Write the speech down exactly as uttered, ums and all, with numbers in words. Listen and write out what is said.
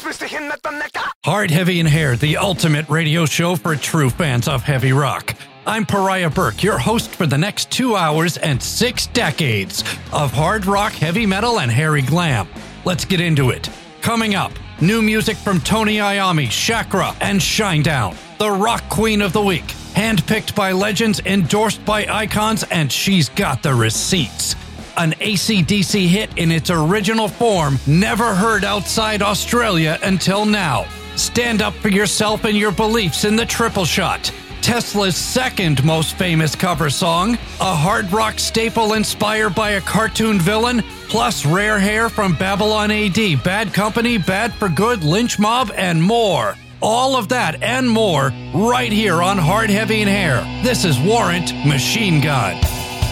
Hard, Heavy, and Hair, the ultimate radio show for true fans of heavy rock. I'm Pariah Burke, your host for the next two hours and six decades of hard rock, heavy metal, and hairy glam. Let's get into it. Coming up, new music from Tony Iommi, Chakra, and Shinedown, the rock queen of the week. Handpicked by legends, endorsed by icons, and she's got the receipts. An A C D C hit in its original form, never heard outside Australia until now. Stand up for yourself and your beliefs in the Triple Shot. Tesla's second most famous cover song, a hard rock staple inspired by a cartoon villain, plus rare hair from Babylon A D, Bad Company, Bad for Good, Lynch Mob, and more. All of that and more right here on Hard, Heavy, and Hair. This is Warrant Machine Gun.